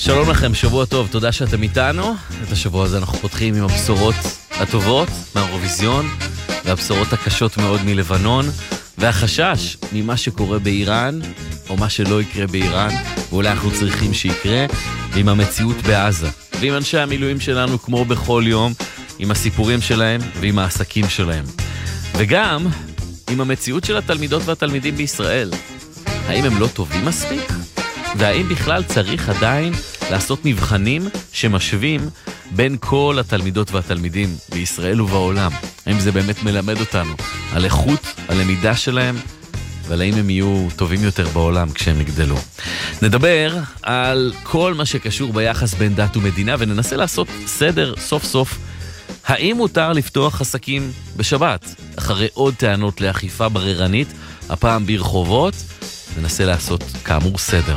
שלום לכם, שבוע טוב, תודה שאתם איתנו. את השבוע הזה אנחנו פותחים עם הבשורות הטובות מהאירוויזיון והבשורות הקשות מאוד מלבנון והחשש ממה שקורה באיראן או מה שלא יקרה באיראן ואולי אנחנו צריכים שיקרה, עם המציאות בעזה ועם אנשי המילואים שלנו כמו בכל יום, עם הסיפורים שלהם ועם העסקים שלהם, וגם עם המציאות של התלמידות והתלמידים בישראל. האם הם לא טובים מספיק? והאם בכלל צריך עדיין לעשות מבחנים שמשווים בין כל התלמידות והתלמידים בישראל ובעולם? האם זה באמת מלמד אותנו על איכות הלמידה שלהם ועל האם הם יהיו טובים יותר בעולם כשהם יגדלו? נדבר על כל מה שקשור ביחס בין דת ומדינה וננסה לעשות סדר סוף סוף. האם מותר לפתוח עסקים בשבת? אחרי עוד טענות לאכיפה בררנית, הפעם ברחובות, ננסה לעשות כאמור סדר.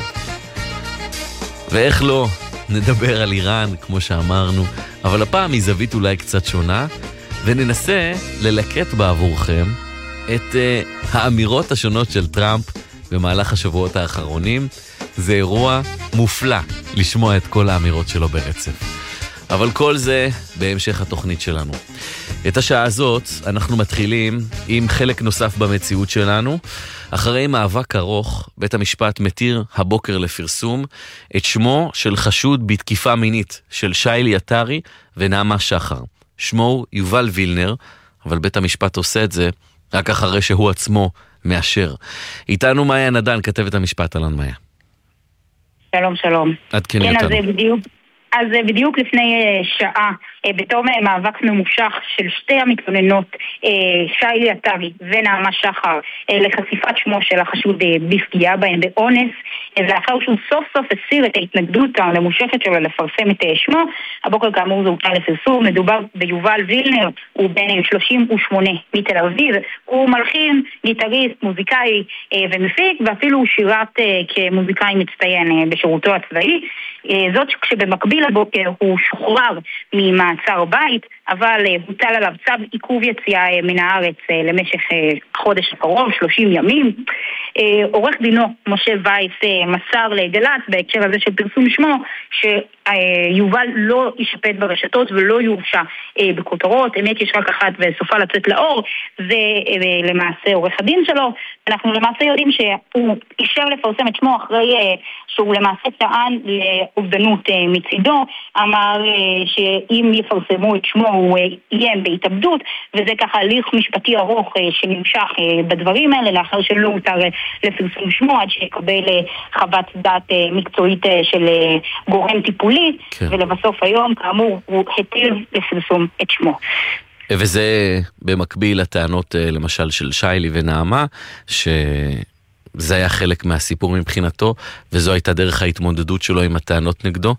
ואיך לא, נדבר על איראן כמו שאמרנו, אבל הפעם היא זווית אולי קצת שונה, וננסה ללקט בעבורכם את האמירות השונות של טראמפ במהלך השבועות האחרונים. זה אירוע מופלא לשמוע את כל האמירות שלו ברצף. אבל כל זה בהמשך התוכנית שלנו. את השעה הזאת אנחנו מתחילים עם חלק נוסף במציאות שלנו. אחרי מאבק ארוך, בית המשפט מתיר הבוקר לפרסום את שמו של חשוד בתקיפה מינית של שיילי עטרי ונעמה שחר. שמו הוא יובל וילנר, אבל בית המשפט עושה את זה רק אחרי שהוא עצמו מאשר. איתנו מאיה נדן, כתבת המשפט. אלן מאיה. שלום, שלום. עדכני אותנו. אז בדיוק לפני שעה, בתום מאבק ממושך של שתי המתלוננות, שיילי עטרי ונעמה שחר, לחשיפת שמו של החשוד בפגיעה בהם באונס, ולאחר שהוא סוף סוף הסיר את ההתנגדות הממושכת שלו לפרסם את שמו, הבוקר כאמור זה הוצא לפרסום. מדובר ביובל וילנר, הוא בן 38 מתל אביב, הוא מלחין, גיטריסט, מוזיקאי ומפיק, ואפילו הוא שירת כמוזיקאי מצטיין בשירותו הצבאי. זאת כשבמקביל הבוקר הוא שוחרר ממעצר בית, אבל הוטל עליו צו עיכוב יציאה מן הארץ למשך חודש הקרוב, 30 ימים. עורך דינו משה וייס מסר לגל"צ בהקשר הזה של פרסום שמו שיובל לא ישפט ברשתות ולא יורשע בכותרות. אמת יש רק אחת וסופה לצאת לאור, זה למעשה עורך הדין שלו. אנחנו למעשה יודעים שהוא אישר לפרסם את שמו אחרי שהוא למעשה טען לאובדנות מצידו, אמר שאם יפרסמו את שמו הוא יהיה בהתאבדות, וזה ככה הליך משפטי ארוך שנמשך בדברים האלה לאחר שלא הותר לפרסום שמו עד שיקבל חוות דעת מקצועית של גורם טיפולי, כן. ולבסוף היום כאמור הוא התיר לפרסום את שמו. וזה במקביל לטענות למשל של שיילי ונעמה, שזה היה חלק מהסיפור מבחינתו, וזו הייתה דרך ההתמודדות שלו עם הטענות נגדו,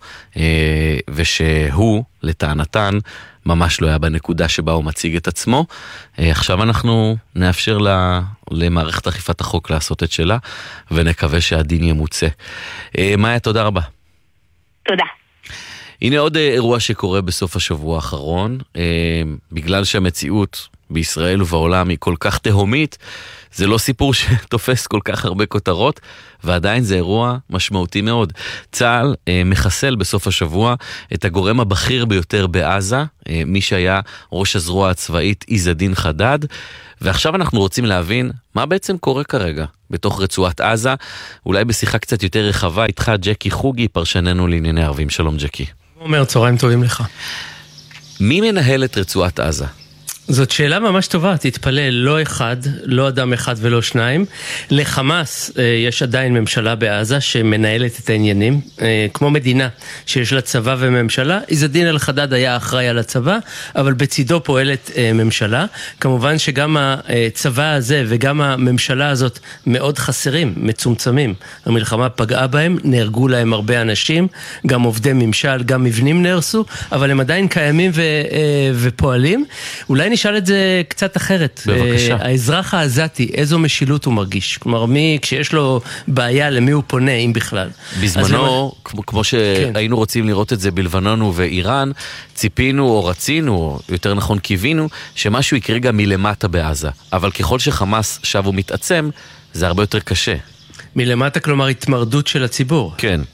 ושהוא, לטענתן, ממש לא היה בנקודה שבה הוא מציג את עצמו. עכשיו אנחנו נאפשר למערכת אכיפת החוק לעשות את שלה, ונקווה שהדין ימוצא. מאיה, תודה רבה. תודה. הנה עוד אירוע שקורה בסוף השבוע האחרון, בגלל שהמציאות בישראל ובעולם היא כל כך תהומית, זה לא סיפור שתופס כל כך הרבה כותרות, ועדיין זה אירוע משמעותי מאוד. צה"ל מחסל בסוף השבוע את הגורם הבכיר ביותר בעזה, מי שהיה ראש הזרוע הצבאית עז א-דין חדד, ועכשיו אנחנו רוצים להבין מה בעצם קורה כרגע בתוך רצועת עזה, אולי בשיחה קצת יותר רחבה איתך ג'קי חוגי, פרשננו לענייני ערבים. שלום ג'קי. אומר, צהריים טובים לך. מי מנהל את רצועת עזה? זאת שאלה ממש טובה, תתפלא, לא אחד, לא אדם אחד ולא שניים. לחמאס יש עדיין ממשלה בעזה שמנהלת את העניינים, כמו מדינה שיש לה צבא וממשלה. עז א-דין אל-חדד היה אחראי על הצבא, אבל בצידו פועלת ממשלה. כמובן שגם הצבא הזה וגם הממשלה הזאת מאוד חסרים, מצומצמים. המלחמה פגעה בהם, נהרגו להם הרבה אנשים, גם עובדי ממשל, גם מבנים נהרסו, אבל הם עדיין קיימים ופועלים. אולי נשאל את זה קצת אחרת. בבקשה. האזרח העזתי, איזו משילות הוא מרגיש? כלומר, כשיש לו בעיה, למי הוא פונה, אם בכלל? בזמנו, כמו שהיינו רוצים לראות את זה בלבנון ובאיראן, ציפינו או רצינו, או יותר נכון קיווינו, שמשהו יקרה גם מלמטה בעזה. אבל ככל שחמאס שב ומתעצם, זה הרבה יותר קשה. מלמטה, כלומר, התמרדות של הציבור. כן.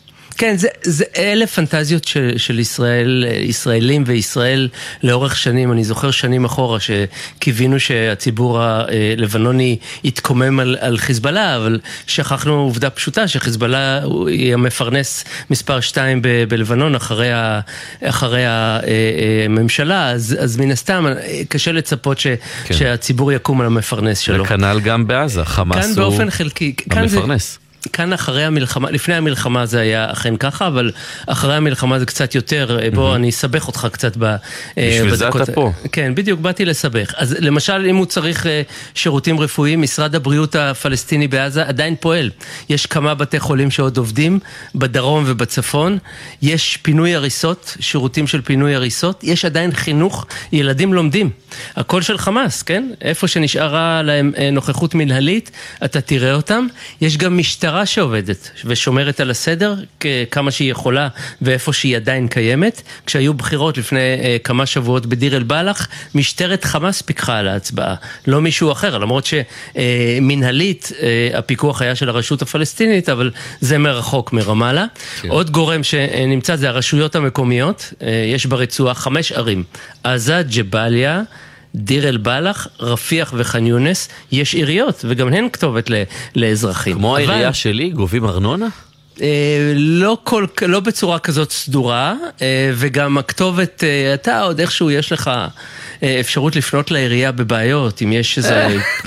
כן, אלה פנטזיות של ישראלים וישראל לאורך שנים. אני זוכר שנים אחורה שקיווינו שהציבור הלבנוני יתקומם על חיזבאללה, אבל שכחנו עובדה פשוטה שחיזבאללה היא המפרנס מספר 2 בלבנון אחרי הממשלה, אז מן הסתם קשה לצפות שהציבור יקום על המפרנס שלו. וכנ"ל גם בעזה, חמאס הוא המפרנס. כאן אחרי המלחמה, לפני המלחמה זה היה אכן ככה, אבל אחרי המלחמה זה קצת יותר, בוא אני אסבך אותך קצת בשביל זה אתה פה. כן, בדיוק, באתי לסבך. אז למשל, אם הוא צריך שירותים רפואיים, משרד הבריאות הפלסטיני בעזה עדיין פועל. יש כמה בתי חולים שעוד עובדים, בדרום ובצפון, יש פינוי הריסות, שירותים של פינוי הריסות, יש עדיין חינוך, ילדים לומדים. הכל של חמאס, כן? איפה שנשארה להם נוכחות מנהלית, אתה תראה אותם. יש גם משטרה שעובדת ושומרת על הסדר כמה שהיא יכולה ואיפה שהיא עדיין קיימת. כשהיו בחירות לפני כמה שבועות בדיר אל בלח, משטרת חמאס פיקחה על ההצבעה, לא מישהו אחר, למרות שמנהלית הפיקוח היה של הרשות הפלסטינית, אבל זה מרחוק מרמאללה. עוד גורם שנמצא זה הרשויות המקומיות, יש ברצועה 5 ערים, עזה, ג'באליה, דיר אל בלח, רפיח וח'אן יונס, יש עיריות, וגם הן כתובת לאזרחים. כמו העירייה שלי, גובים ארנונה? לא בצורה כזאת סדורה, וגם הכתובת, אתה עוד איכשהו יש לך אפשרות לפנות לעירייה בבעיות, אם יש איזה...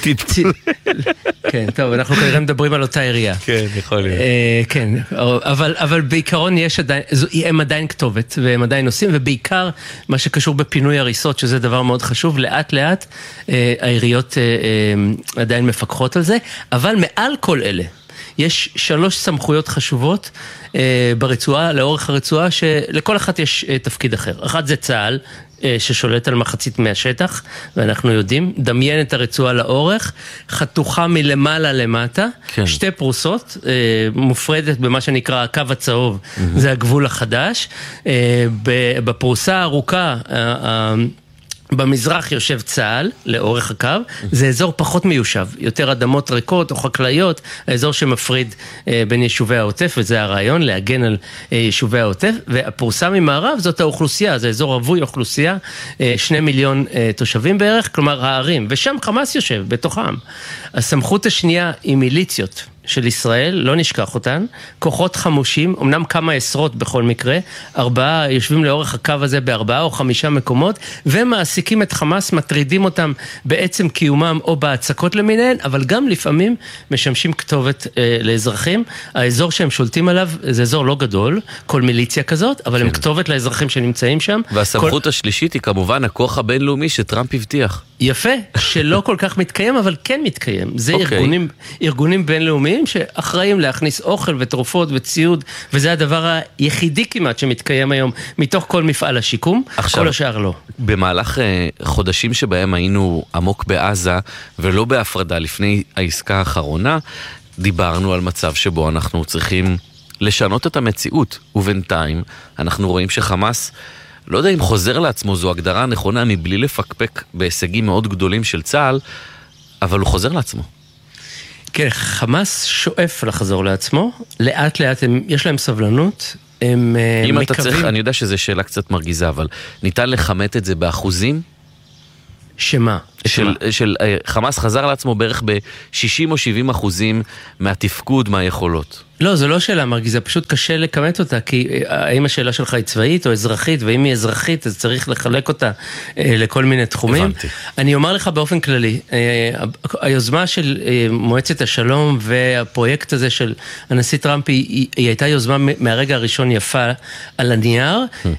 כן, טוב, אנחנו כנראה מדברים על אותה עירייה. כן, יכול להיות. כן, אבל בעיקרון יש עדיין, הם עדיין כתובת, והם עדיין עושים, ובעיקר מה שקשור בפינוי הריסות, שזה דבר מאוד חשוב, לאט לאט העיריות עדיין מפקחות על זה, אבל מעל כל אלה, יש 3 סמכויות חשובות ברצועה, לאורך הרצועה, שלכל אחת יש תפקיד אחר. אחת זה צה"ל, ששולט על מחצית מהשטח, ואנחנו יודעים, דמיין את הרצועה לאורך, חתוכה מלמעלה למטה, כן. 2 פרוסות, מופרדת במה שנקרא הקו הצהוב, זה הגבול החדש, בפרוסה הארוכה, במזרח יושב צה"ל, לאורך הקו, זה אזור פחות מיושב, יותר אדמות ריקות או חקלאיות, האזור שמפריד בין יישובי העוטף, וזה הרעיון, להגן על יישובי העוטף, והפורסם ממערב זאת האוכלוסייה, זה אזור רבוי אוכלוסייה, 2 מיליון תושבים בערך, כלומר הערים, ושם חמאס יושב, בתוכם. הסמכות השנייה היא מיליציות של ישראל, לא נשכח אותן, כוחות חמושים, אמנם כמה עשרות בכל מקרה, 4 יושבים לאורך הקו הזה ב4 או 5 מקומות, ומעסיקים את חמאס, מטרידים אותם בעצם קיומם או בהצקות למיניהן, אבל גם לפעמים משמשים כתובת לאזרחים. האזור שהם שולטים עליו זה אזור לא גדול, כל מיליציה כזאת, אבל הם כתובת לאזרחים שנמצאים שם. והסמכות השלישית היא כמובן הכוח הבינלאומי שטראמפ הבטיח. יפה, שלא כל כך מתקיים, אבל כן מתקיים. זה ארגונים בינלאומיים שאחראים להכניס אוכל ותרופות וציוד, וזה הדבר היחידי כמעט שמתקיים היום מתוך כל מפעל השיקום, כל השאר לא. במהלך חודשים שבהם היינו עמוק בעזה ולא בהפרדה לפני העסקה האחרונה, דיברנו על מצב שבו אנחנו צריכים לשנות את המציאות, ובינתיים אנחנו רואים שחמאס, לא יודע אם חוזר לעצמו, זו הגדרה נכונה מבלי לפקפק בהישגים מאוד גדולים של צה"ל, אבל הוא חוזר לעצמו. כן, חמאס שואף לחזור לעצמו, לאט לאט יש להם סבלנות, הם אם אתה צריך, אני יודע שזו שאלה קצת מרגיזה, אבל ניתן לחמת את זה באחוזים? שמה? של חמאס חזר לעצמו בערך ב-60 או 70% מהתפקוד, מהיכולות. לא, זו לא שאלה מרגיזה, פשוט קשה לכמת אותה, כי האם השאלה שלך היא צבאית או אזרחית, ואם היא אזרחית, אז צריך לחלק אותה לכל מיני תחומים. הבנתי. אני אומר לך באופן כללי, היוזמה של מועצת השלום והפרויקט הזה של הנשיא טראמפ, היא הייתה יוזמה מהרגע הראשון יפה על הנייר,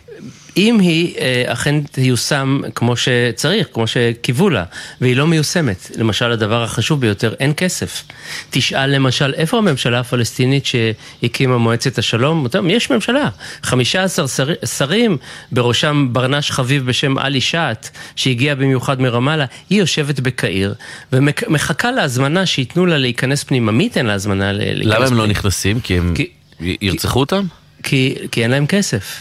אם היא אכן תיושם כמו שצריך, כמו שקיוו לה, והיא לא מיושמת. למשל, הדבר החשוב ביותר, אין כסף. תשאל למשל, איפה הממשלה הפלסטינית שהקימה מועצת השלום? יש ממשלה, 15 שרים, בראשם ברנש חביב בשם עלי שעט, שהגיע במיוחד מרמאללה, היא יושבת בקהיר, ומחכה להזמנה שיתנו לה להיכנס פנימה. מי תן לה הזמנה להיכנס פנימה? למה הם לא נכנסים? כי הם ירצחו אותם? כי אין להם כסף.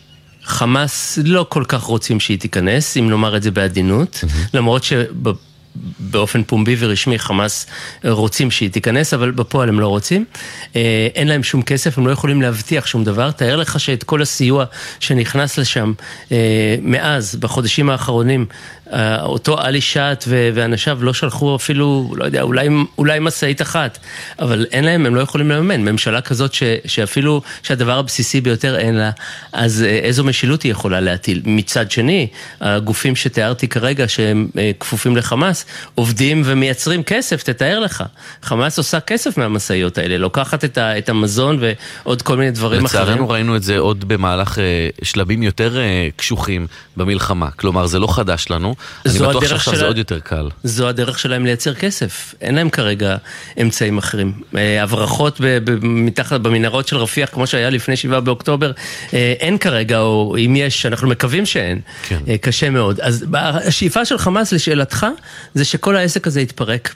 חמאס לא כל כך רוצים שהיא תיכנס, אם נאמר את זה בעדינות, למרות באופן פומבי ורשמי חמאס רוצים שהיא תיכנס, אבל בפועל הם לא רוצים. אין להם שום כסף, הם לא יכולים להבטיח שום דבר. תאר לך שאת כל הסיוע שנכנס לשם מאז, בחודשים האחרונים, אותו אלי שעט ואנשיו לא שלחו אפילו, לא יודע, אולי מסעית אחת, אבל אין להם, הם לא יכולים לממן. ממשלה כזאת שאפילו שהדבר הבסיסי ביותר אין לה, אז איזו משילות היא יכולה להטיל? מצד שני, הגופים שתיארתי כרגע שהם כפופים לחמאס, עובדים ומייצרים כסף, תתאר לך. חמאס עושה כסף מהמסעיות האלה, לוקחת את המזון ועוד כל מיני דברים אחרים. לצערנו ראינו את זה עוד במהלך שלבים יותר קשוחים במלחמה. כלומר, זה לא חדש לנו. אני בטוח שעכשיו זה עוד יותר קל. זו הדרך שלהם לייצר כסף. אין להם כרגע אמצעים אחרים. הברחות מתחת במנהרות של רפיח, כמו שהיה לפני 7 באוקטובר, אין כרגע, או אם יש, אנחנו מקווים שאין. כן. קשה מאוד. אז השאיפה של חמאס לשאלתך, זה שכל העסק הזה יתפרק,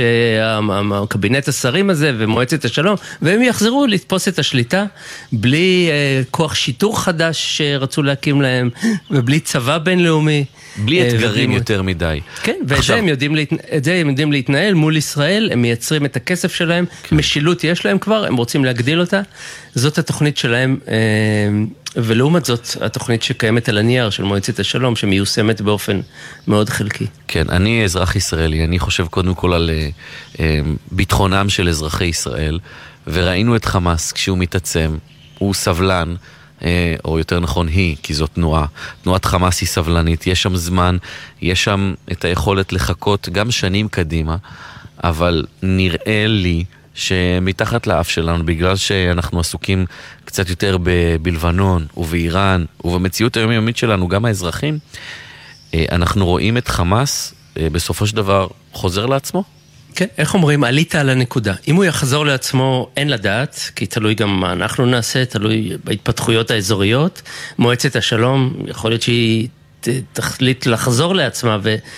שהקבינט השרים הזה ומועצת השלום, והם יחזרו לתפוס את השליטה, בלי כוח שיטור חדש שרצו להקים להם, ובלי צבא בינלאומי. בלי אתגרים יותר מדי. כן, ואת זה הם יודעים להתנהל מול ישראל, הם מייצרים את הכסף שלהם, משילות יש להם כבר, הם רוצים להגדיל אותה, זאת התוכנית שלהם, ולעומת זאת, התוכנית שקיימת על הנייר של מועצת השלום, שמיושמת באופן מאוד חלקי. כן, אני אזרח ישראלי, אני חושב קודם כל על ביטחונם של אזרחי ישראל, וראינו את חמאס כשהוא מתעצם, הוא סבלן, או יותר נכון היא, כי זו תנועת חמאס היא סבלנית, יש שם זמן, יש שם את היכולת לחכות גם שנים קדימה, אבל נראה לי שמתחת לאף שלנו, בגלל שאנחנו עסוקים קצת יותר בלבנון ובאיראן ובמציאות היומיומית שלנו, גם האזרחים, אנחנו רואים את חמאס בסופו של דבר חוזר לעצמו. כן, איך אומרים, עלית על הנקודה. אם הוא יחזור לעצמו, אין לדעת, כי תלוי גם מה אנחנו נעשה, תלוי בהתפתחויות האזוריות. מועצת השלום, יכול להיות שהיא תחליט לחזור לעצמה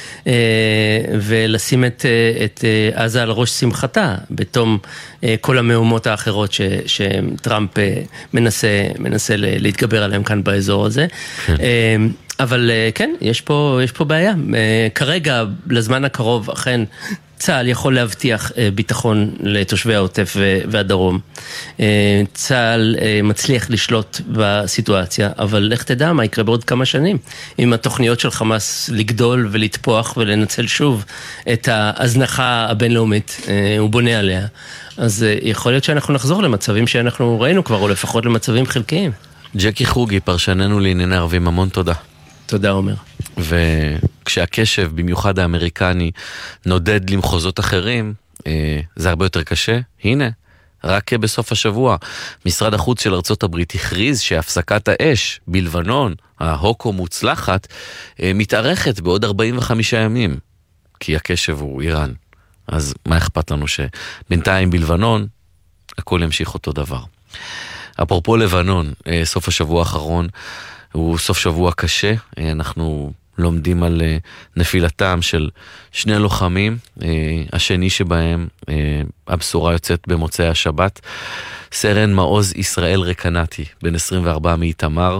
ולשים את עזה על ראש שמחתה, בתום כל המהומות האחרות שטראמפ מנסה להתגבר עליהם כאן באזור הזה. אבל כן, יש פה בעיה. כרגע, לזמן הקרוב, אכן, צה"ל יכול להבטיח ביטחון לתושבי העוטף והדרום. צה"ל מצליח לשלוט בסיטואציה, אבל לך תדע מה יקרה בעוד כמה שנים. עם התוכניות של חמאס לגדול ולטפוח ולנצל שוב את ההזנחה הבינלאומית, הוא בונה עליה. אז יכול להיות שאנחנו נחזור למצבים שאנחנו ראינו כבר, או לפחות למצבים חלקיים. ג'קי חוגי, פרשננו לענייני ערבים, המון תודה. תודה, עומר. וכשהקשב, במיוחד האמריקני, נודד למחוזות אחרים, זה הרבה יותר קשה. הנה, רק בסוף השבוע, משרד החוץ של ארצות הברית הכריז שהפסקת האש בלבנון, ההוקו מוצלחת, מתארכת בעוד 45 ימים, כי הקשב הוא איראן. אז מה אכפת לנו שבינתיים בלבנון, הכל ימשיך אותו דבר. אפרופו לבנון, סוף השבוע האחרון, הוא סוף שבוע קשה, אנחנו לומדים על נפילתם של 2 לוחמים, השני שבהם, הבשורה יוצאת במוצאי השבת, סרן מעוז ישראל רקנתי, בן 24 מאיתמר,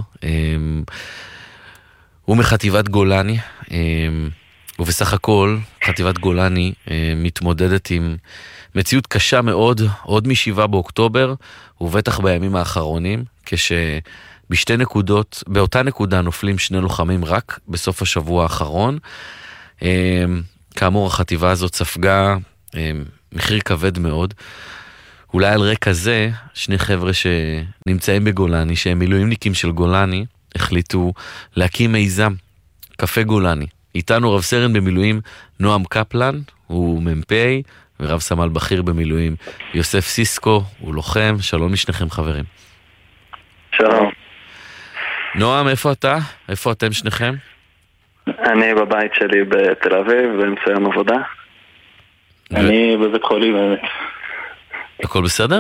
הוא מחטיבת גולני, ובסך הכל חטיבת גולני מתמודדת עם מציאות קשה מאוד, עוד מ7 באוקטובר, ובטח בימים האחרונים, בשתי נקודות, באותה נקודה נופלים 2 לוחמים רק בסוף השבוע האחרון. כאמור, החטיבה הזאת ספגה מחיר כבד מאוד. אולי על רקע זה, 2 חבר'ה שנמצאים בגולני, שהם מילואימניקים של גולני, החליטו להקים מיזם, קפה גולני. איתנו רב סרן במילואים נועם קפלן, הוא מ"פ, ורב סמל בכיר במילואים יוסף סיסקו, הוא לוחם. שלום לשניכם חברים. שלום. נועם, איפה אתה? איפה אתם שניכם? אני בבית שלי בתל אביב, באמצע יום עבודה. אני בבית חולים, באמת. הכל בסדר?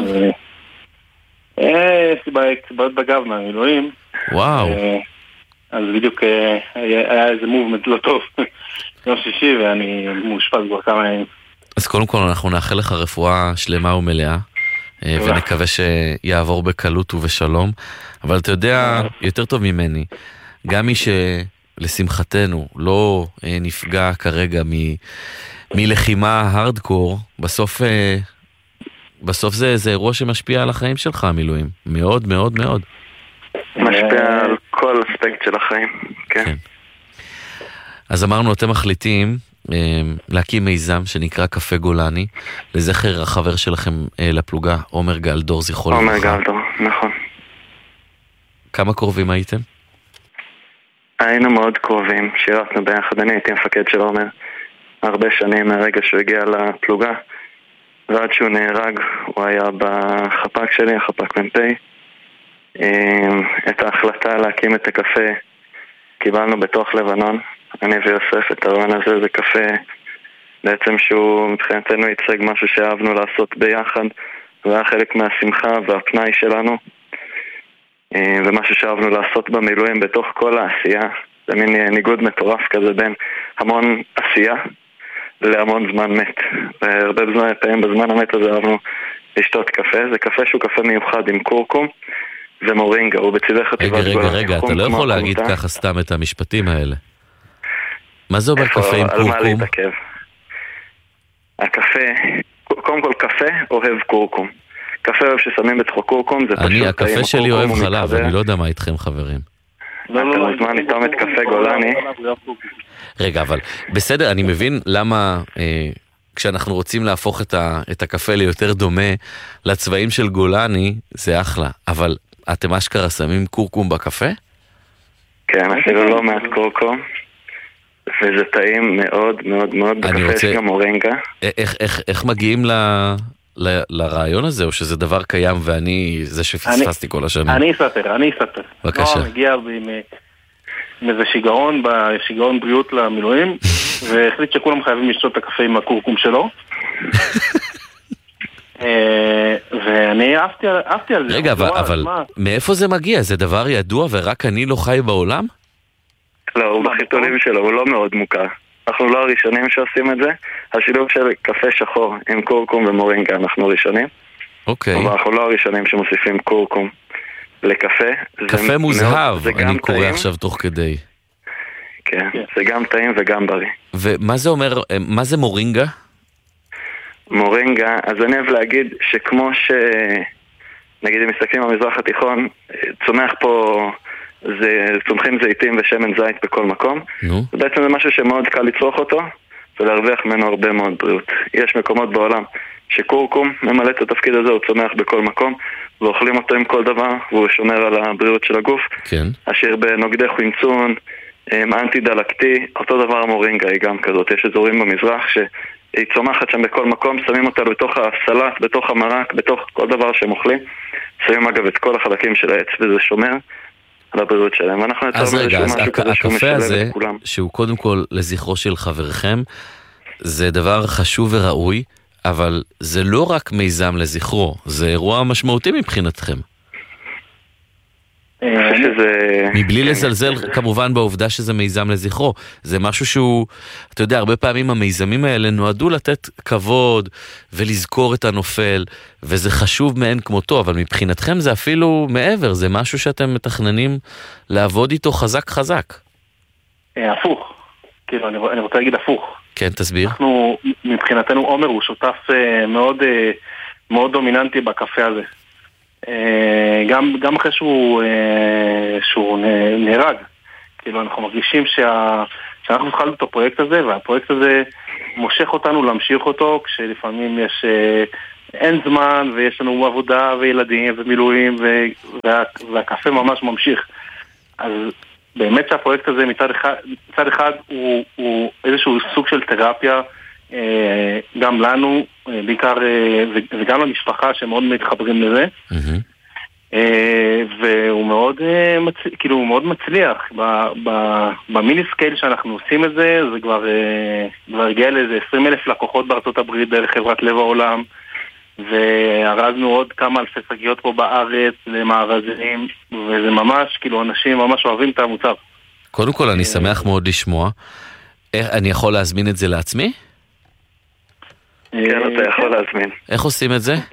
יש לי בעיות בגב מהמילואים. וואו. אז בדיוק היה איזה מובמנט לא טוב. יום שישי ואני מאושפז כבר כמה ימים. אז קודם כל אנחנו נאחל לך רפואה שלמה ומלאה. ונקווה שיעבור בקלות ובשלום. אבל אתה יודע יותר טוב ממני, גם מי לשמחתנו, לא נפגע כרגע מלחימה הארדקור, בסוף זה אירוע שמשפיע על החיים שלך, המילואים. מאוד מאוד מאוד. משפיע על כל אספקט של החיים, כן. אז אמרנו, אתם מחליטים להקים מיזם שנקרא קפה גולני, לזכר החבר שלכם לפלוגה, עומר גלדור, זכרו לברכה. עומר גלדור, נכון. כמה קרובים הייתם? היינו מאוד קרובים, שירתנו ביחד, אני הייתי מפקד של עומר הרבה שנים מהרגע שהוא הגיע לפלוגה, ועד שהוא נהרג הוא היה בחפ"ק שלי, החפ"ק מ"פ. את ההחלטה להקים את הקפה קיבלנו בתוך לבנון, אני ויוסף. את הרעיון הזה, זה קפה בעצם שהוא מבחינתנו ייצג משהו שאהבנו לעשות ביחד, והיה חלק מהשמחה והפנאי שלנו, ומשהו שאהבנו לעשות במילואים בתוך כל העשייה. זה מין ניגוד מטורף כזה בין המון עשייה להמון זמן מת. והרבה פעמים בזמן המת הזה אהבנו לשתות קפה. זה קפה שהוא קפה מיוחד עם קורקום ומורינגה, הוא בצבעי חטיבת גולני. רגע, אתה לא יכול להגיד ככה סתם את המשפטים האלה. מה זה אומר קפה עם קורקום? על מה להתעכב? הקפה, קודם כל קפה אוהב קורקום. קפה אוהב ששמים בתוכו קורקום, זה פשוט... הקפה שלי אוהב חלב, אני לא יודע מה איתכם חברים. אתה מוזמן לטעום את קפה גולני. רגע, אבל בסדר, אני מבין למה כשאנחנו רוצים להפוך את הקפה ליותר דומה לצבעים של גולני, זה אחלה. אבל אתם אשכרה שמים קורקום בקפה? כן, אפילו לא מעט קורקום. וזה טעים מאוד מאוד מאוד. בקפה יש גם מורינגה. איך מגיעים לרעיון הזה, או שזה דבר קיים ואני זה שפספסתי כל השנים? אני אספר. בבקשה. נועם הגיע עם איזה שיגעון בריאות למילואים, והחליט שכולם חייבים לשתות את הקפה עם הקורקום שלו. ואני אהבתי על זה. רגע, אבל מאיפה זה מגיע? זה דבר ידוע ורק אני לא חי בעולם? לא, הוא בחיתולים שלו, הוא לא מאוד מוכר. אנחנו לא הראשונים שעושים את זה. השילוב של קפה שחור עם קורקום ומורינגה, אנחנו ראשונים. אוקיי. אבל אנחנו לא הראשונים שמוסיפים קורקום לקפה. קפה מוזהב, אני קורא עכשיו תוך כדי. כן, זה גם טעים וגם בריא. ומה זה אומר, מה זה מורינגה? מורינגה, אז אני אוהב להגיד שכמו נגיד אם מסתכלים במזרח התיכון, צומח פה, צומחים זיתים ושמן זית בכל מקום. ובעצם זה משהו שמאוד קל לצרוך אותו ולהרוויח ממנו הרבה מאוד בריאות. יש מקומות בעולם שקורקום ממלא את התפקיד הזה, הוא צומח בכל מקום ואוכלים אותו עם כל דבר והוא שומר על הבריאות של הגוף. כן. עשיר בנוגדי חומצון, אנטי דלקתי, אותו דבר המורינגה היא גם כזאת. יש אזורים במזרח שהיא צומחת שם בכל מקום, שמים אותה בתוך הסלט, בתוך המרק, בתוך כל דבר שהם אוכלים. שמים אגב את כל החלקים של העץ וזה שומר על הבריאות שלהם. ואנחנו אז רגע, אז הקפה הזה, שהוא קודם כל לזכרו של חברכם, זה דבר חשוב וראוי, אבל זה לא רק מיזם לזכרו, זה אירוע משמעותי מבחינתכם. מבלי לזלזל כמובן בעובדה שזה מיזם לזכרו, זה משהו שהוא, אתה יודע, הרבה פעמים המיזמים האלה נועדו לתת כבוד ולזכור את הנופל, וזה חשוב מאין כמותו, אבל מבחינתכם זה אפילו מעבר, זה משהו שאתם מתכננים לעבוד איתו חזק חזק. הפוך, כאילו אני רוצה להגיד הפוך. כן, תסביר. אנחנו, מבחינתנו עומר הוא שותף מאוד דומיננטי בקפה הזה. גם אחרי שהוא נהרג, כאילו אנחנו מרגישים שאנחנו התחלנו את הפרויקט הזה, והפרויקט הזה מושך אותנו להמשיך אותו, כשלפעמים אין זמן ויש לנו עבודה וילדים ומילואים והקפה ממש ממשיך. אז באמת שהפרויקט הזה מצד אחד הוא איזשהו סוג של תרפיה, גם לנו בעיקר וגם למשפחה שמאוד מתחברים לזה, והוא מאוד מצליח במיני סקייל שאנחנו עושים את זה. זה כבר הגיע לאיזה 20,000 לקוחות בארצות הברית דרך חברת לב העולם, והרזנו עוד כמה אלפי שקיות פה בארץ למארזים, וזה ממש כאילו אנשים ממש אוהבים את המוצר. קודם כל אני שמח מאוד לשמוע. אני יכול להזמין את זה לעצמי? כן, אתה יכול להזמין. איך עושים את זה?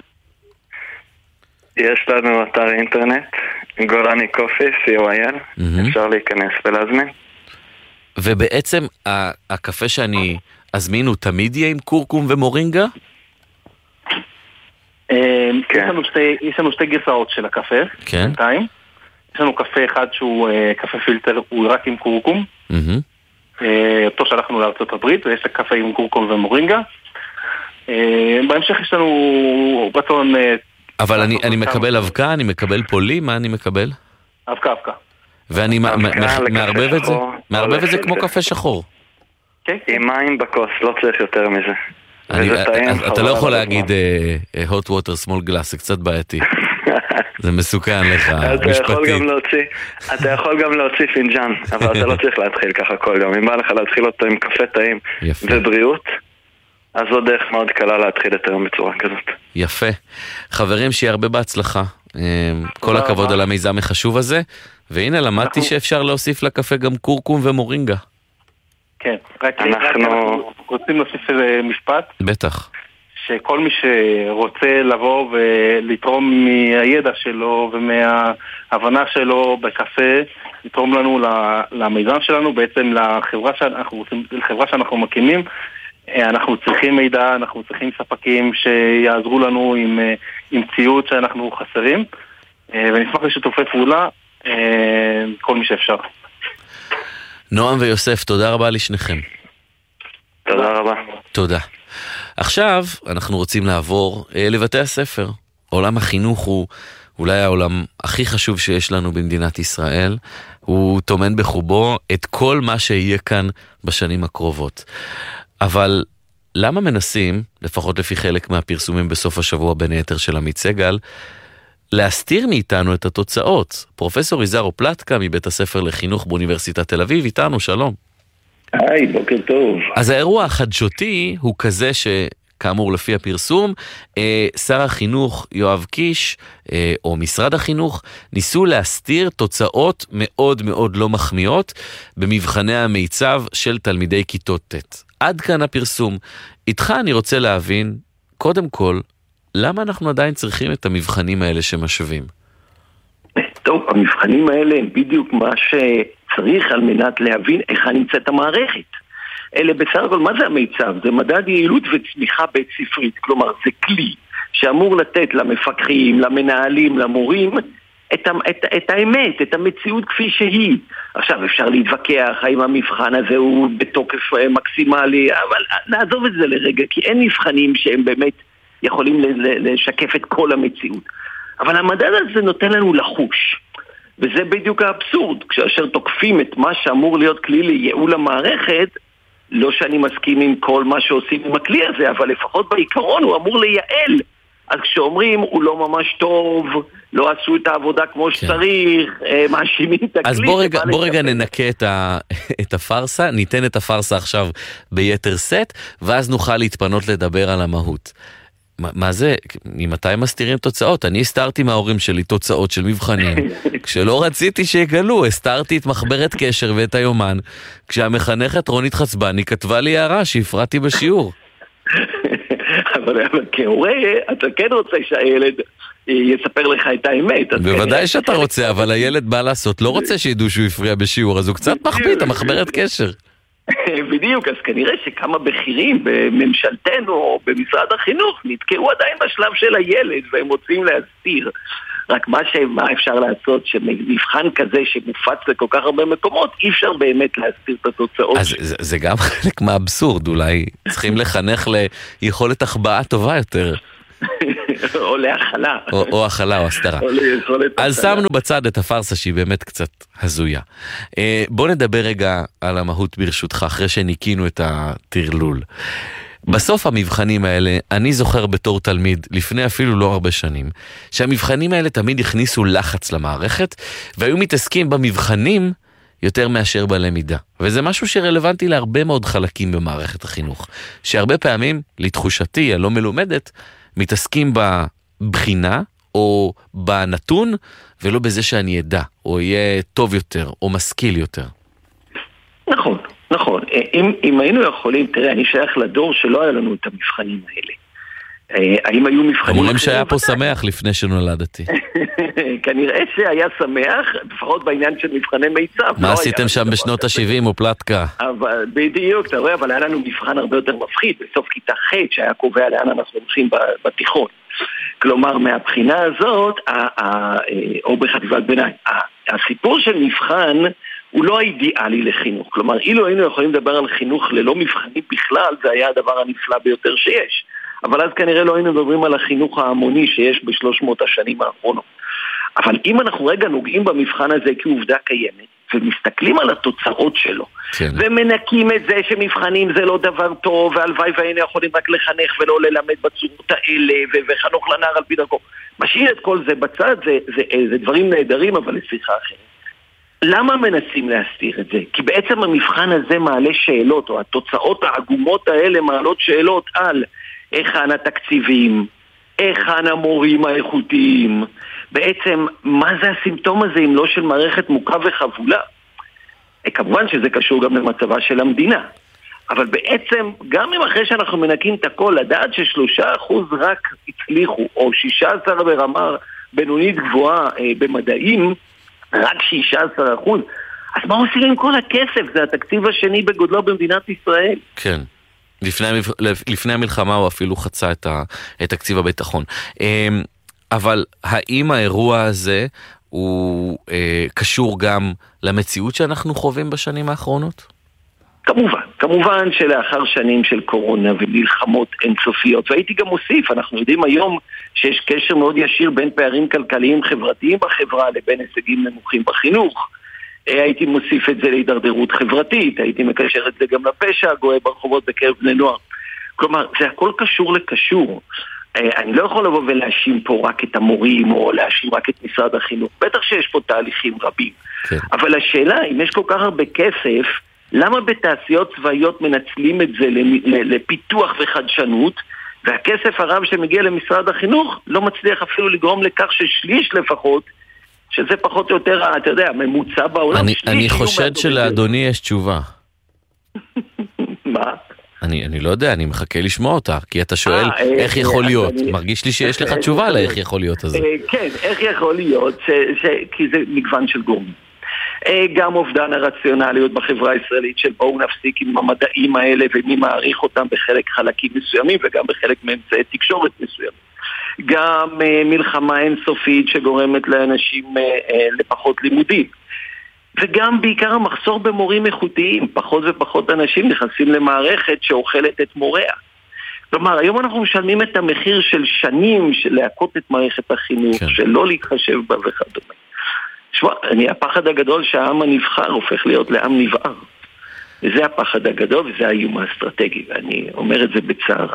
יש לנו אתר אינטרנט, גולני קופי, co.il, אפשר להיכנס ולהזמין. ובעצם הקפה שאני אזמין הוא תמיד יהיה עם קורקום ומורינגה? יש לנו שתי גרסאות של הקפה, בינתיים. יש לנו קפה אחד שהוא קפה פילטר, הוא רק עם קורקום. אותו שלחנו לארצות הברית, ויש הקפה עם קורקום ומורינגה. בהמשך יש לנו רצון... אבל אני מקבל אבקה, אני מקבל פולי, מה אני מקבל? אבקה. ואני מערבב את זה כמו קפה שחור. עם מים בכוס, לא צריך יותר מזה. אתה לא יכול להגיד hot water small glass, זה קצת בעייתי. זה מסוכן לך, משפטית. אתה יכול גם להוציא פינג'אן, אבל אתה לא צריך להתחיל ככה כל יום. אם בא לך להתחיל אותו עם קפה טעים ובריאות, אז זו דרך מאוד קלה להתחיל את היום בצורה כזאת. יפה. חברים, שיהיה הרבה בהצלחה. כל הכבוד על המיזם החשוב הזה. והנה, למדתי שאפשר להוסיף לקפה גם קורקום ומורינגה. כן, רק אנחנו רוצים להוסיף איזה משפט. בטח. שכל מי שרוצה לבוא ולתרום מהידע שלו ומההבנה שלו בקפה, לתרום לנו למיזם שלנו, בעצם לחברה שאנחנו מקימים, אנחנו צריכים מידע, אנחנו צריכים ספקים שיעזרו לנו עם ציוד שאנחנו חסרים, ונשמח לשיתופי פעולה, כל מי שאפשר. נועם ויוסף, תודה רבה לשניכם. תודה רבה. תודה. עכשיו אנחנו רוצים לעבור לבתי הספר. עולם החינוך הוא אולי העולם הכי חשוב שיש לנו במדינת ישראל. הוא תומן בחובו את כל מה שיהיה כאן בשנים הקרובות. אבל למה מנסים, לפחות לפי חלק מהפרסומים בסוף השבוע בין היתר של עמית סגל, להסתיר מאיתנו את התוצאות? פרופסור איזרו פלטקה מבית הספר לחינוך באוניברסיטת תל אביב איתנו, שלום. היי, בוקר טוב. אז האירוע החדשותי הוא כזה שכאמור לפי הפרסום, שר החינוך יואב קיש, או משרד החינוך, ניסו להסתיר תוצאות מאוד מאוד לא מחמיאות במבחני המיצב של תלמידי כיתות ט'. עד כאן הפרסום. איתך אני רוצה להבין, קודם כל, למה אנחנו עדיין צריכים את המבחנים האלה שמשווים? טוב, המבחנים האלה הם בדיוק מה שצריך על מנת להבין איך נמצאת המערכת. אלה בסך הכל, מה זה המיצב? זה מדד יעילות וצמיחה בית ספרית. כלומר, זה כלי שאמור לתת למפקחים, למנהלים, למורים, את האמת, את המציאות כפי שהיא. עכשיו אפשר להתווכח האם המבחן הזה הוא בתוקף מקסימלי, אבל נעזוב את זה לרגע, כי אין מבחנים שהם באמת יכולים לשקף את כל המציאות. אבל המדד הזה נותן לנו לחוש. וזה בדיוק האבסורד. כאשר תוקפים את מה שאמור להיות כלי לייעול המערכת, לא שאני מסכים עם כל מה שעושים עם הכלי הזה, אבל לפחות בעיקרון הוא אמור לייעל. אז כשאומרים הוא לא ממש טוב, לא עשו את העבודה כמו שצריך, מאשימים את הכלי. אז בוא רגע ננקה את הפרסה, ניתן את הפרסה עכשיו ביתר סט, ואז נוכל להתפנות לדבר על המהות. מה זה? ממתי מסתירים תוצאות? אני הסתרתי מההורים שלי תוצאות של מבחנים. כשלא רציתי שיגלו, הסתרתי את מחברת קשר ואת היומן, כשהמחנכת רונית חצבני כתבה לי הערה שהפרעתי בשיעור. אבל כהורה, אתה כן רוצה שהילד יספר לך את האמת. בוודאי שאתה רוצה, אבל הילד בא לעשות, לא רוצה שידעו שהוא הפריע בשיעור, אז הוא קצת מחביא את המחברת קשר. בדיוק, אז כנראה שכמה בכירים בממשלתנו או במשרד החינוך נתקעו עדיין בשלב של הילד והם רוצים להסתיר. רק מה אפשר לעשות שמבחן כזה שמופץ לכל כך הרבה מקומות, אי אפשר באמת להסתיר את התוצאות. אז זה גם חלק מהאבסורד, אולי צריכים לחנך ליכולת החבאה טובה יותר. או להכלה. או הכלה או הסתרה. אז שמנו בצד את הפרסה שהיא באמת קצת הזויה. בוא נדבר רגע על המהות ברשותך, אחרי שניקינו את הטרלול. בסוף המבחנים האלה, אני זוכר בתור תלמיד, לפני אפילו לא הרבה שנים, שהמבחנים האלה תמיד הכניסו לחץ למערכת, והיו מתעסקים במבחנים יותר מאשר בלמידה. וזה משהו שרלוונטי להרבה מאוד חלקים במערכת החינוך, שהרבה פעמים, לתחושתי הלא מלומדת, מתעסקים בבחינה או בנתון, ולא בזה שאני ידע, או יהיה טוב יותר, או משכיל יותר. נכון, נכון. אם היינו יכולים, תראה, אני שייך לדור שלא היה לנו את המבחנים האלה. האם היו מבחנים... אומרים שהיה פה שמח לפני שנולדתי. כנראה שהיה שמח, לפחות בעניין של מבחני מיצב. מה עשיתם שם בשנות ה-70 או פלטקה? בדיוק, אתה רואה, אבל היה לנו מבחן הרבה יותר מפחיד, בסוף כיתה ח' שהיה קובע לאן אנחנו הולכים בתיכון. כלומר, מהבחינה הזאת, או בחטיבת ביניים, הסיפור של מבחן הוא לא האידיאלי לחינוך. כלומר, אילו היינו יכולים לדבר על חינוך ללא מבחנים בכלל, זה היה הדבר הנפלא ביותר שיש. אבל אז כנראה לא היינו מדברים על החינוך ההמוני שיש ב300 השנים האחרונות. אבל אם אנחנו רגע נוגעים במבחן הזה כעובדה קיימת, ומסתכלים על התוצאות שלו, כן. ומנקים את זה שמבחנים זה לא דבר טוב, והלוואי והיינו יכולים רק לחנך ולא ללמד בצורות האלה, וחנוך לנער על פי דרכו. משאיר את כל זה בצד, זה דברים נהדרים, אבל לשיחה אחרת. למה מנסים להסתיר את זה? כי בעצם המבחן הזה מעלה שאלות, או התוצאות העגומות האלה מעלות שאלות על היכן התקציבים, היכן המורים האיכותיים, בעצם מה זה הסימפטום הזה אם לא של מערכת מוכה וחבולה? כמובן שזה קשור גם למצבה של המדינה, אבל בעצם גם אם אחרי שאנחנו מנקים את הכל, לדעת ש3% רק הצליחו, או 16 ברמה בינונית גבוהה במדעים, רק 16%, אז מה עושים עם כל הכסף? זה התקציב השני בגודלו במדינת ישראל. כן. לפני המלחמה הוא אפילו חצה את תקציב הביטחון. אבל האם האירוע הזה הוא קשור גם למציאות שאנחנו חווים בשנים האחרונות? כמובן שלאחר שנים של קורונה ומלחמות אינסופיות, והייתי גם מוסיף, אנחנו יודעים היום שיש קשר מאוד ישיר בין פערים כלכליים חברתיים בחברה לבין הישגים נמוכים בחינוך. הייתי מוסיף את זה להידרדרות חברתית, הייתי מקשר את זה גם לפשע הגואה ברחובות בקרב בני נוער. כלומר, זה הכל קשור לקשור. אני לא יכול לבוא ולהאשים פה רק את המורים או להאשים רק את משרד החינוך. בטח שיש פה תהליכים רבים. כן. אבל השאלה, אם יש כל כך הרבה כסף, למה בתעשיות צבאיות מנצלים את זה לפיתוח וחדשנות, והכסף הרב שמגיע למשרד החינוך לא מצליח אפילו לגרום לכך ששליש לפחות, שזה פחות או יותר, אתה יודע, ממוצע בעולם. אני חושד שלאדוני יש תשובה. מה? אני לא יודע, אני מחכה לשמוע אותה, כי אתה שואל איך יכול להיות. מרגיש לי שיש לך תשובה על איך יכול להיות הזה. כן, איך יכול להיות, כי זה מגוון של גורמים. גם אובדן הרציונליות בחברה הישראלית של בואו נפסיק עם המדעים האלה ומי מעריך אותם בחלק חלקים מסוימים וגם בחלק מאמצעי תקשורת מסוימים. גם מלחמה אינסופית שגורמת לאנשים לפחות לימודים. וגם בעיקר המחסור במורים איכותיים. פחות ופחות אנשים נכנסים למערכת שאוכלת את מוריה. כלומר, היום אנחנו משלמים את המחיר של שנים של להכות את מערכת החינוך, כן. שלא להתחשב בה וכדומה. שמע, הפחד הגדול שהעם הנבחר הופך להיות לעם נבער. וזה הפחד הגדול וזה האיום האסטרטגי, ואני אומר את זה בצער.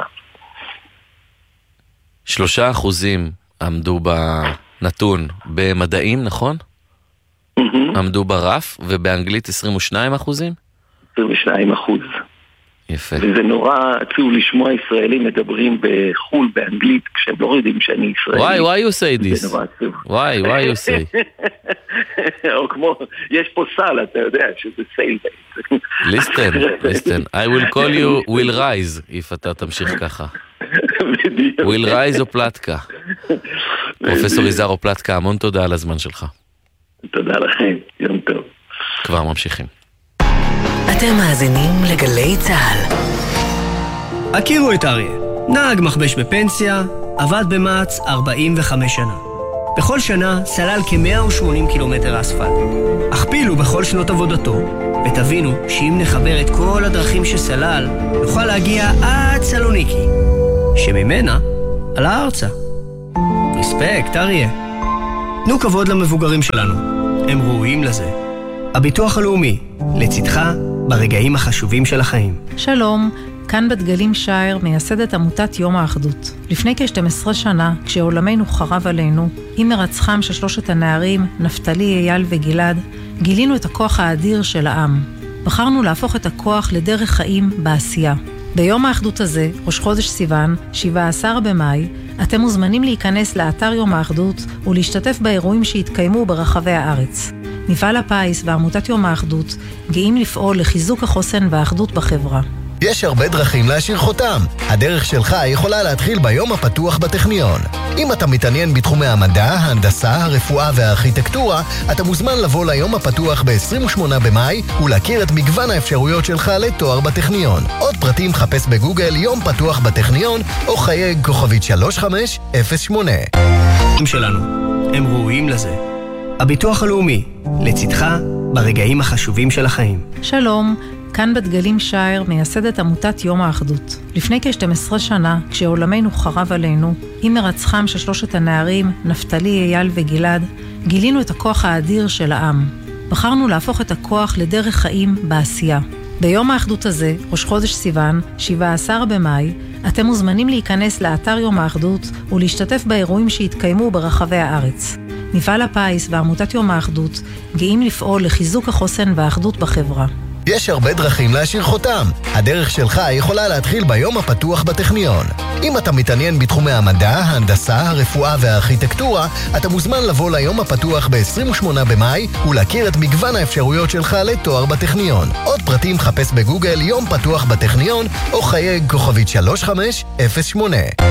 3% עמדו בנתון במדעים, נכון? עמדו ברף, ובאנגלית 22%? 22%. יפה. וזה נורא עצוב לשמוע ישראלים מדברים בחול באנגלית כשהם לא יודעים שאני ישראלי. Why you say this? Why you say? או כמו, יש פה סל, אתה יודע, שזה סייל בייס. Listen, I will call you will rise, if אתה תמשיך ככה. will rise או פלטקה. פרופסור יזהר פלטקה, המון תודה על הזמן שלך. תודה לכם, יום טוב. כבר ממשיכים. אתם מאזינים לגלי צהל. הכירו את אריה, נהג מחבש בפנסיה, עבד במעץ 45 שנה. בכל שנה סלל כ-180 קילומטר אספלט. הכפילו בכל שנות עבודתו, ותבינו שאם נחבר את כל הדרכים שסלל, נוכל להגיע עד סלוניקי, שממנה על הארצה. רספקט, אריה. תנו כבוד למבוגרים שלנו, הם ראויים לזה. הביטוח הלאומי, לצדך ברגעים החשובים של החיים. שלום, כאן בת גלים שייר, מייסדת עמותת יום האחדות. לפני כ-12 שנה, כשעולמנו חרב עלינו, עם מרצחם של 3 הנערים, נפתלי, אייל וגלעד, גילינו את הכוח האדיר של העם. בחרנו להפוך את הכוח לדרך חיים בעשייה. ביום האחדות הזה, ראש חודש סיוון, 17 במאי, אתם מוזמנים להיכנס לאתר יום האחדות ולהשתתף באירועים שהתקיימו ברחבי הארץ. מפעל הפיס ועמותת יום האחדות גאים לפעול לחיזוק החוסן והאחדות בחברה. יש הרבה דרכים להשאיר חותם. הדרך שלך יכולה להתחיל ביום הפתוח בטכניון. אם אתה מתעניין בתחומי המדע, ההנדסה, הרפואה והארכיטקטורה, אתה מוזמן לבוא ליום הפתוח ב-28 במאי ולהכיר את מגוון האפשרויות שלך לתואר בטכניון. עוד פרטים חפש בגוגל יום פתוח בטכניון או חייג כוכבית 3508. שלנו, הם ראויים לזה. הביטוח הלאומי, לצדך ברגעים החשובים של החיים. שלום, כאן בדגלים שייר, מייסדת עמותת יום האחדות. לפני כ-12 שנה, כשעולמנו חרב עלינו, עם מרצחם של 3 הנערים, נפתלי, אייל וגלעד, גילינו את הכוח האדיר של העם. בחרנו להפוך את הכוח לדרך חיים בעשייה. ביום האחדות הזה, ראש חודש סיוון, 17 במאי, אתם מוזמנים להיכנס לאתר יום האחדות ולהשתתף באירועים שהתקיימו ברחבי הארץ. מפעל הפיס ועמותת יום האחדות גאים לפעול לחיזוק החוסן והאחדות בחברה. יש הרבה דרכים להשאיר חותם. הדרך שלך יכולה להתחיל ביום הפתוח בטכניון. אם אתה מתעניין בתחומי המדע, ההנדסה, הרפואה והארכיטקטורה, אתה מוזמן לבוא ליום הפתוח ב-28 במאי ולהכיר את מגוון האפשרויות שלך לתואר בטכניון. עוד פרטים חפש בגוגל יום פתוח בטכניון או חייג כוכבית 3508.